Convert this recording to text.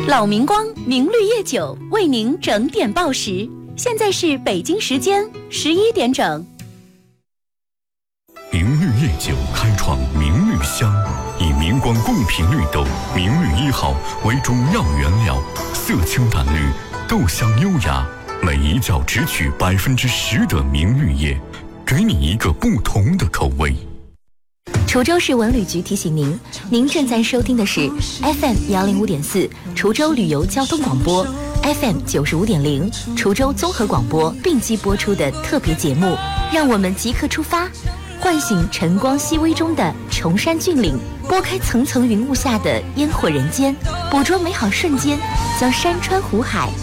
老明光明绿夜酒为您整点报时，现在是北京时间11点整。 明绿夜酒开创明绿香，以明光贡品绿豆明绿1号为主要原料，色清淡绿，豆香优雅，每一角只取10%的明绿叶，给你一个不同的口味。 滁州市文旅局提醒您，您正在收听的是 FM 105.4滁州旅游交通广播， FM 95.0滁州综合广播并机播出的特别节目。让我们即刻出发，唤醒晨光熹微中的崇山峻岭，拨开层层云雾下的烟火人间，捕捉美好瞬间，将山川湖海